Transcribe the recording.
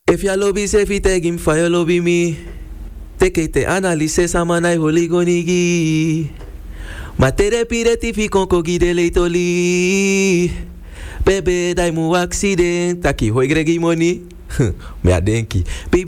If ya lobby se fi te gim fa ya lobby mi. Teke te analise sa manai holi gonigi. Ma te repire ti fi konko gide leitoli. Bebe dai mu accident. Taki hoi gregi moni. Me a denki. Baby